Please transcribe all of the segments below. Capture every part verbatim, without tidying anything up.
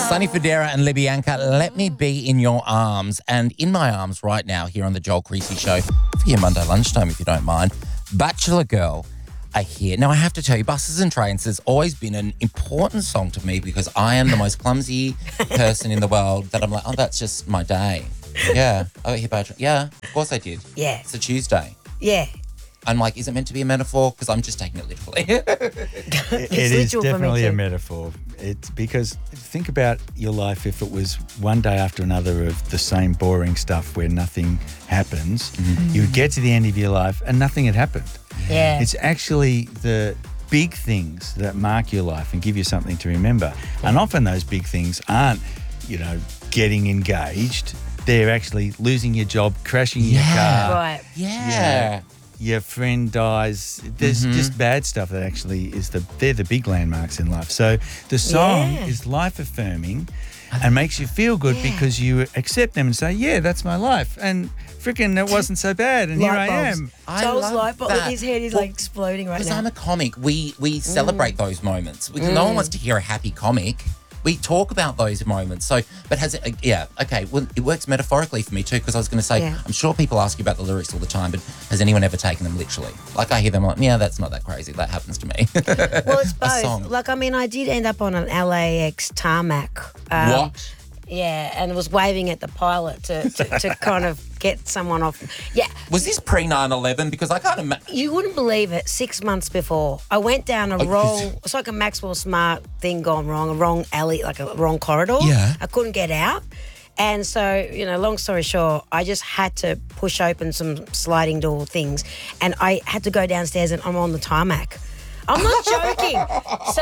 Sonny Fodera and Libyanka, let me be in your arms. And in my arms right now here on the Joel Creasy Show for your Monday lunchtime, if you don't mind, Bachelor Girl are here. Now, I have to tell you, Buses and Trains has always been an important song to me because I am the most clumsy person in the world that I'm like, oh, that's just my day. Yeah. Oh, here, Bachelor. Yeah, of course I did. Yeah. It's a Tuesday. Yeah. I'm like, is it meant to be a metaphor? Because I'm just taking it literally. It, it is definitely a metaphor. It's because think about your life if it was one day after another of the same boring stuff where nothing happens. Mm-hmm. You would get to the end of your life and nothing had happened. Yeah. It's actually the big things that mark your life and give you something to remember. Yeah. And often those big things aren't, you know, getting engaged. They're actually losing your job, crashing yeah. your car. Right. Yeah. yeah. Your friend dies. There's mm-hmm. just bad stuff that actually is the, they're the big landmarks in life. So the song yeah. is life affirming and makes you feel good yeah. because you accept them and say, yeah, that's my life. And freaking it wasn't so bad. And light here I bulbs. am. I Joel's love light bulb, that. look, his head is well, like exploding right Because now. I'm a comic. We we celebrate mm. those moments. We, mm. No one wants to hear a happy comic. We talk about those moments. So, but has it, yeah, okay, well, it works metaphorically for me too, because I was going to say, yeah. I'm sure people ask you about the lyrics all the time, but has anyone ever taken them literally? Like I hear them like, yeah, that's not that crazy. That happens to me. Well, it's A both. song. Like, I mean, I did end up on an L A X tarmac. Um, what? Yeah, and was waving at the pilot to, to, to kind of get someone off. Yeah. Was this pre nine eleven? Because I can't imagine. You wouldn't believe it, six months before, I went down a Oh, wrong, it's like a Maxwell Smart thing gone wrong, a wrong alley, like a wrong corridor. Yeah. I couldn't get out. And so, you know, long story short, I just had to push open some sliding door things and I had to go downstairs and I'm on the tarmac. I'm not joking. So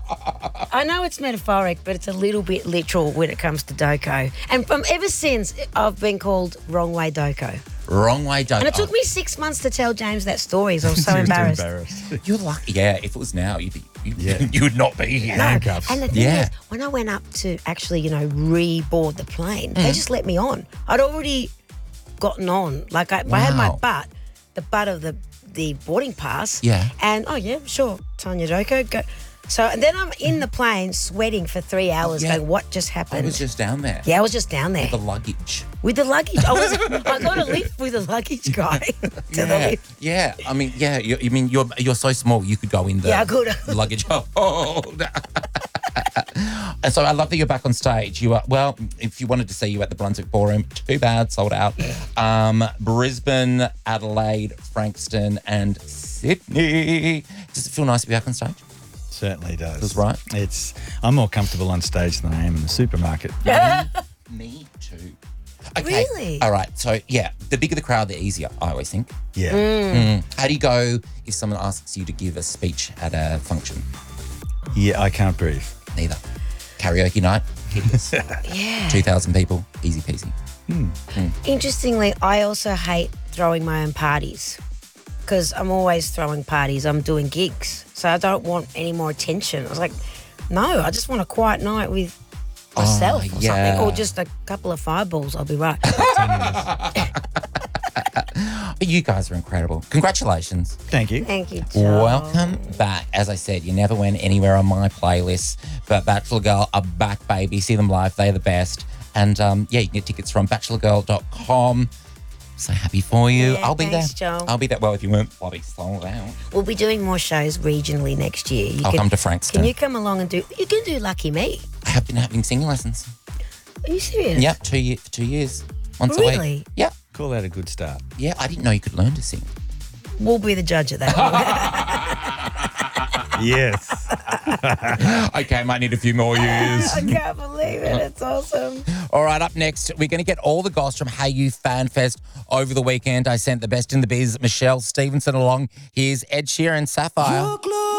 I know it's metaphoric, but it's a little bit literal when it comes to Doko. And from ever since, I've been called Wrong Way Doko. Wrong way, don't. And it took me six months to tell James that story, so I was so You're embarrassed. embarrassed. You're lucky. Yeah, if it was now, you'd be, you, Yeah. you would not be here. No, Handcuffs. and the thing Yeah. is, when I went up to actually, you know, re-board the plane, Mm. they just let me on. I'd already gotten on. Like, I, I had my Wow. butt, the butt of the, the boarding pass. Yeah. And, oh, yeah, sure, Tanya Doko, go. So, and then I'm in the plane sweating for three hours Yeah. going, what just I happened? was just down there. yeah, I was just down there The luggage. with the luggage. I was, I got a lift with the luggage guy to the Yeah, lift. yeah. I mean, yeah. You, I mean, you're you're so small. You could go in the Yeah, I could. luggage hold. And so I love that you're back on stage. You are well. If you wanted to see you at the Brunswick Ballroom, too bad, sold out. Um, Brisbane, Adelaide, Frankston, and Sydney. Does it feel nice to be back on stage? Certainly does. That's right. It's I'm more comfortable on stage than I am in the supermarket. Me too. Okay. Really? All right. So yeah, the bigger the crowd, the easier. I always think. Yeah. Mm. How do you go if someone asks you to give a speech at a function? Yeah, I can't breathe. Neither. Karaoke night, hideous. Yeah. two thousand people, easy peasy. Interestingly, I also hate throwing my own parties because I'm always throwing parties. I'm doing gigs. So I don't want any more attention. I was like, no, I just want a quiet night with myself Oh, or yeah. something. Or just a couple of fireballs. I'll be right. You guys are incredible. Congratulations. Thank you. Thank you, Joel. Welcome back. As I said, you never went anywhere on my playlist, but Bachelor Girl are back, baby. See them live. They're the best. And um, yeah, you can get tickets from bachelor girl dot com. So happy for you. Yeah, I'll be thanks, there. Joel. I'll be there. Well, if you weren't bloody sold out. We'll be doing more shows regionally next year. You I'll can, come to Frankston. Can you come along and do, you can do Lucky Me. I have been having singing lessons. Are you serious? Yep, two year, for two years. Once a Really? week. Yep. Call that a good start. Yeah, I didn't know you could learn to sing. We'll be the judge of that. Yes. Okay, I might need a few more years. I can't believe it. It's awesome. All right, up next, we're going to get all the goss from Hey You Fan Fest over the weekend. I sent the best in the biz, Michelle Stevenson, along. Here's Ed Sheeran, Sapphire.